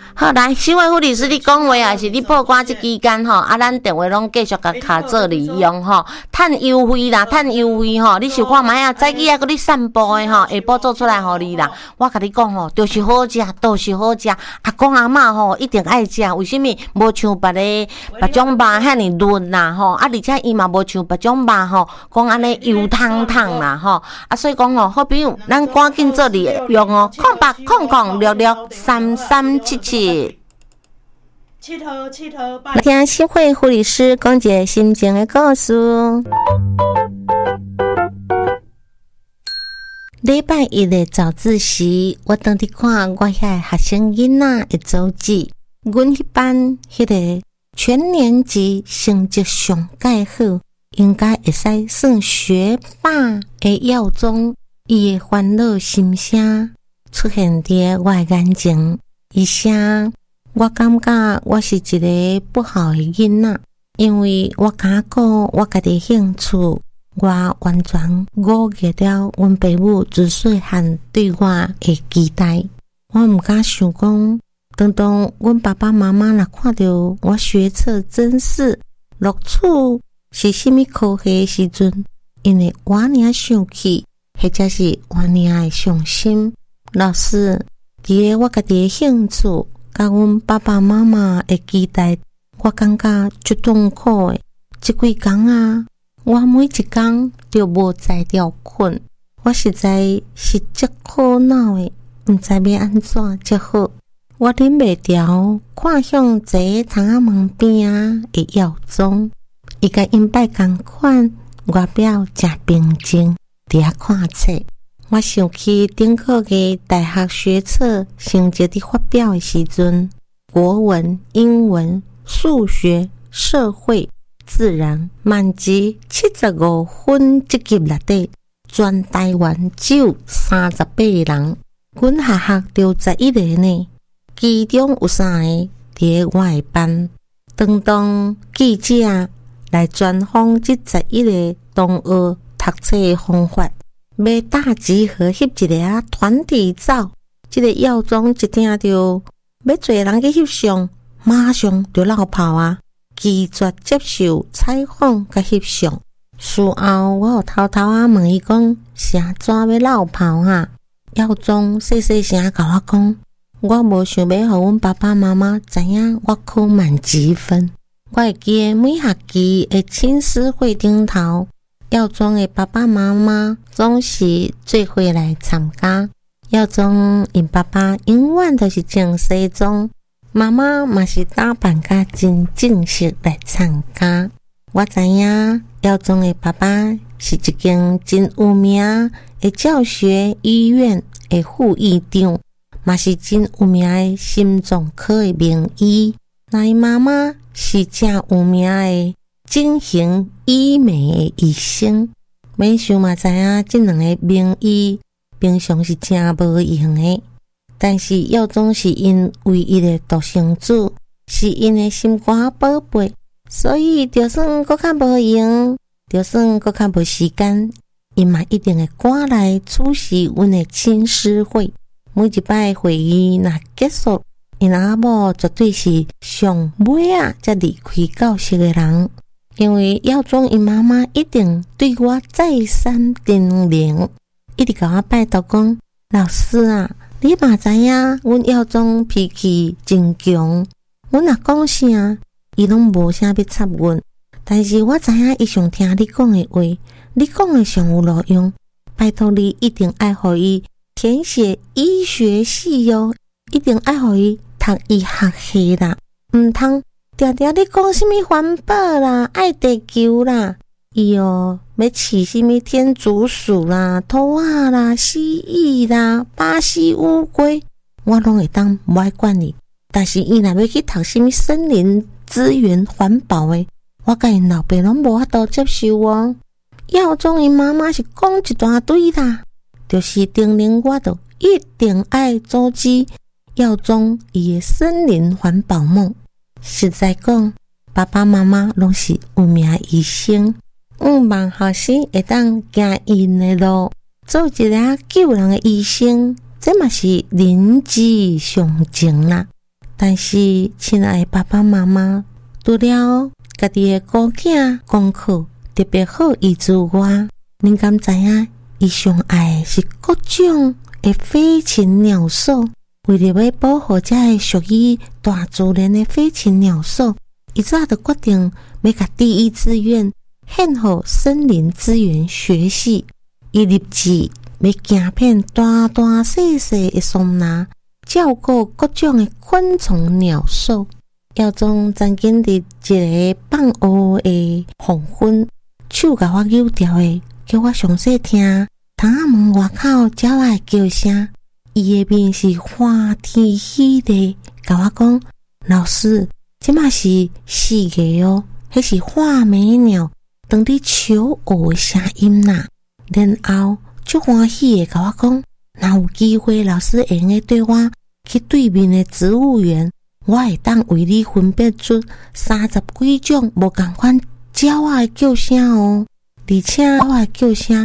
好，来，小慧护理师，你讲话啊，是你报关这期间吼，咱电话拢继续甲卡做利用吼，趁优惠啦，趁优惠吼，你想看卖啊？早起啊，搁你散步的吼，下晡做出来互你啦。我甲你讲吼，就是好食，都是好食。阿公阿嬷吼一定爱食，为什么？无像别种肉遐尼润啦吼，而且伊嘛无像别种肉吼，讲安尼油汤汤啦吼。所以讲吼，好朋友，咱赶紧做利用哦，0800663377。听新会护理师讲一个心情的故事。礼拜一的早自习，我当伫看我遐学生囡仔的周记。阮迄班迄个全年级成绩上介好，应该会使算学霸的耀宗，伊的烦恼心声出现伫我的眼前，伊声。我感觉我是一个不好的囡仔，因为我感觉我家己兴趣，我完全误解了阮父母自细汉对我的期待。我毋敢想讲，当阮爸爸妈妈若看到我学测真试录取是甚物科系的时阵，因为我尔生气，或者是我尔的伤心。老师，伫咧我家己的兴趣。甲阮爸爸妈妈的期待，我感觉足痛苦的。这几天啊，我每一天都无才调困，我实在是足苦恼的，毋知要安怎才好。我忍袂住看向坐窗仔门边啊的耀宗，伊甲因摆共款，外表真平静，伫遐看册。我想起顶个月大学学测成绩伫发表的时阵，国文、英文、数学、社会、自然满级75分，这级内底，全台湾只有38个人，阮学校就11个呢，其中有3个伫我的班。当记者来专访这11个同学读册的方法。要大集合翕一个团体照，这个耀宗一听到要做人去翕相，马上就落跑啊，拒绝接受采访甲翕相。事后我有偷偷问伊讲，是安怎要落跑啊？耀宗细细声甲我讲，我无想要互阮爸爸妈妈知影我考满积分。我会记得每学期的亲师会顶头。耀宗的爸爸妈妈总是做伙来参加。耀宗因爸爸永远都是穿西装，妈妈嘛是打扮甲真正式来参加。我知影耀宗的爸爸是一间真有名的教学医院的副医长，嘛是真有名的心脏科的名医。那伊妈妈是真有名的进行医美的医生，免想嘛知影这两个名医平常是真无用的，但是耀宗是因唯一的独生子，是因的心肝宝贝，所以就算搁较无用，就算搁较无时间，伊嘛一定会赶来出席阮的亲师会。每一摆会议若结束，因阿某绝对是上尾啊才离开教室的人。因为耀宗因妈妈一定对我再三叮咛，一直甲我拜托讲，老师啊，你嘛知影阮耀宗脾气真强，阮若讲啥，伊拢无啥要插阮。但是我知影伊想听你讲的话，你讲的上有路用，拜托你一定爱互伊填写医学系哟，一定爱互伊读医学系啦，毋通常常你讲什么环保啦、爱地球啦，伊要饲什么天竺鼠啦、兔仔啦、蜥蜴啦、巴西乌龟，我拢会当不爱管你。但是伊若要去读什么森林资源环保的，我甲因老爸拢无法度接受哦。耀宗因妈妈是讲一大堆啦，就是叮咛我的一定爱阻止耀宗伊的森林环保梦。实在讲，爸爸妈妈拢是有名医生，望后生会当行因的路，做一个救人的医生，这嘛是人之常情啦。 但是亲爱的爸爸妈妈，除了家己的孤囝功课特别好以之外，您敢知影伊上爱是各种的飞禽鸟兽？为了要保护这个属于大自然的飞禽鸟兽，伊早就决定要甲第一志愿献予森林资源学系。伊立志要行遍大大细细的松林，照顾各种的昆虫鸟兽。耀宗曾经伫一个放学的黄昏，手甲我扭掉的，叫我详细听窗仔门外口鸟仔的叫声。伊的面是欢天喜地，甲我讲：“老师，即马是4月哦，迄是画眉鸟当伫求偶的声音啦。”然后足欢喜的甲我讲：“若有机会，老师会用对我去对面的植物园，我会当为你分辨出30几种无同款鸟仔的叫声哦，而且鸟仔的叫声